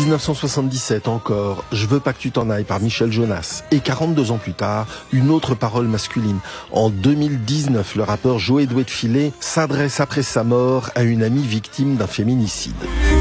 1977 encore, Je veux pas que tu t'en ailles par Michel Jonas. Et 42 ans plus tard, une autre parole masculine. En 2019, le rappeur Joey Doué de Filet s'adresse après sa mort à une amie victime d'un féminicide.